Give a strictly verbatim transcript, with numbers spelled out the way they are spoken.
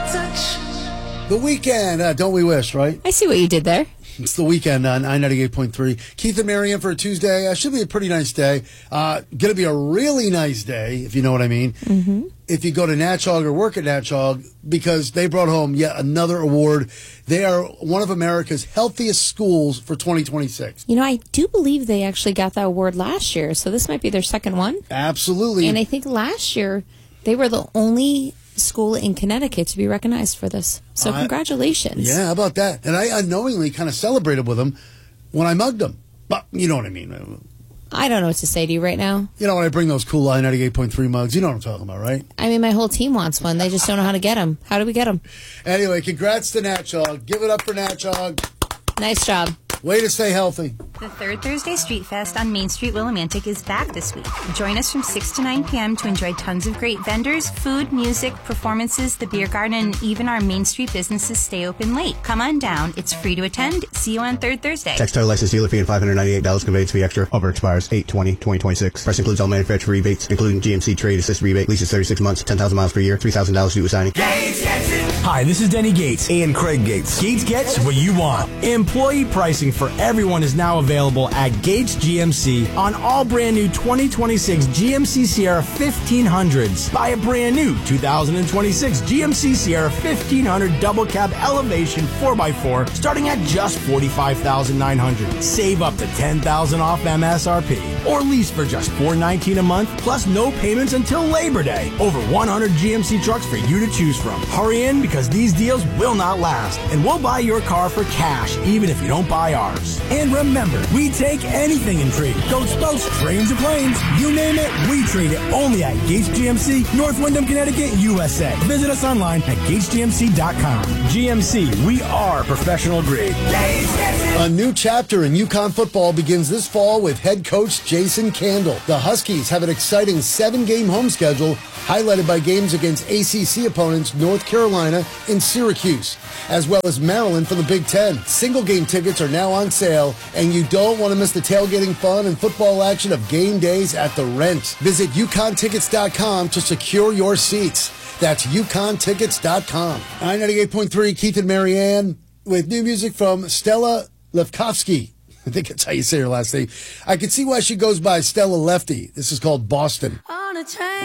The Weekend, uh, don't we wish, right? I see what you did there. It's The Weekend on I ninety-eight point three. Keith and Marianne for a Tuesday. Uh, should be a pretty nice day. Uh, going to be a really nice day, if you know what I mean. Mm-hmm. If you go to Natchog or work at Natchog, because they brought home yet another award. They are one of America's healthiest schools for twenty twenty-six. You know, I do believe they actually got that award last year, so this might be their second one. Absolutely. And I think last year they were the only school in Connecticut to be recognized for this. So uh, congratulations. Yeah, how about that? And I unknowingly kind of celebrated with them when I mugged them. But you know what I mean. I don't know what to say to you right now. You know when I bring those cool I ninety-eight point three mugs, you know what I'm talking about, right? I mean, my whole team wants one. They just don't know how to get them. How do we get them? Anyway, congrats to Natchog. Give it up for Natchog. Nice job. Way to stay healthy. The third Thursday Street Fest on Main Street Willimantic is back this week. Join us from six to nine p.m. to enjoy tons of great vendors, food, music, performances, the beer garden, and even our Main Street businesses stay open late. Come on down. It's free to attend. See you on third Thursday. Textile license dealer fee and five hundred ninety-eight dollars conveyance fee extra. Offer expires eight twenty twenty twenty-six. Price includes all manufacturer rebates, including G M C trade assist rebate. Lease is thirty-six months, ten thousand miles per year, three thousand dollars due to signing. Hi, this is Denny Gates and Craig Gates. Gates gets what you want. Employee pricing for everyone is now available at Gates G M C on all brand new twenty twenty-six G M C Sierra fifteen hundreds. Buy a brand new two thousand twenty-six G M C Sierra fifteen hundred double cab elevation four by four starting at just forty-five thousand nine hundred dollars. Save up to ten thousand dollars off M S R P or lease for just four hundred nineteen dollars a month plus no payments until Labor Day. Over one hundred G M C trucks for you to choose from. Hurry in because these deals will not last, and we'll buy your car for cash even if you don't buy ours. And remember, we take anything in trade. Goats, boats, trains, or planes. You name it, we trade it only at Gates G M C, North Windham, Connecticut, U S A. Visit us online at gates g m c dot com. G M C, we are professional grade. A new chapter in UConn football begins this fall with head coach Jason Candle. The Huskies have an exciting seven-game home schedule, highlighted by games against A C C opponents North Carolina and Syracuse, as well as Maryland from the Big Ten. Single-game tickets are now on sale, and you don't want to miss the tailgating fun and football action of game days at the Rent. Visit u conn tickets dot com to secure your seats. That's u conn tickets dot com. I ninety-eight point three, Keith and Marianne, with new music from Stella Lefkowski. I think that's how you say her last name. I can see why she goes by Stella Lefty. This is called Boston. On a train.